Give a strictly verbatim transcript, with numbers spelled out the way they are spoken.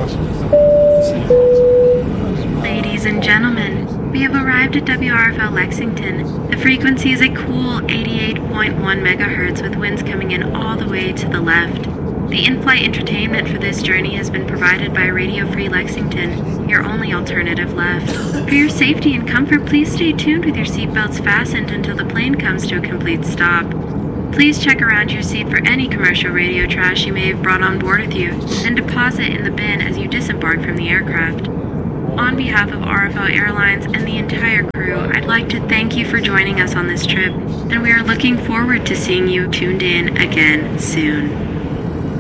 Ladies and gentlemen, we have arrived at W R F L Lexington. The frequency is a cool eighty-eight point one megahertz with winds coming in all the way to the left. The in-flight entertainment for this journey has been provided by Radio Free Lexington, your only alternative left. For your safety and comfort, please stay tuned with your seatbelts fastened until the plane comes to a complete stop. Please check around your seat for any commercial radio trash you may have brought on board with you, and deposit in the bin as you disembark from the aircraft. On behalf of R F L Airlines and the entire crew, I'd like to thank you for joining us on this trip, and we are looking forward to seeing you tuned in again soon.